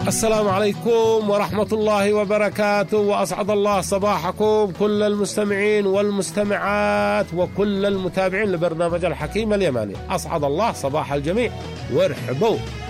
السلام عليكم ورحمة الله وبركاته، وأسعد الله صباحكم كل المستمعين والمستمعات وكل المتابعين لبرنامج الحكيم اليماني. أسعد الله صباح الجميع وارحبوا